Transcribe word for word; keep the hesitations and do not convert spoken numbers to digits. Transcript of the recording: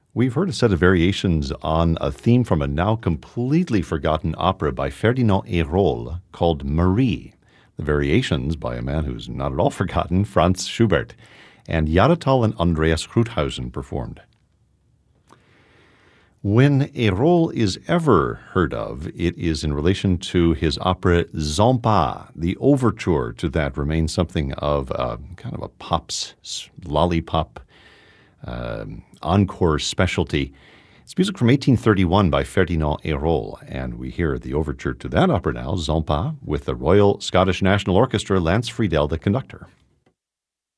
We've heard a set of variations on a theme from a now completely forgotten opera by Ferdinand Hérold called Marie. The variations by a man who's not at all forgotten, Franz Schubert, and Yaratal and Andreas Krauthausen performed. When Hérold is ever heard of, it is in relation to his opera Zampa. The overture to that remains something of a kind of a pop's lollipop uh, encore specialty. It's music from eighteen thirty-one by Ferdinand Hérold, and we hear the overture to that opera now, Zampa, with the Royal Scottish National Orchestra, Lance Friedel, the conductor.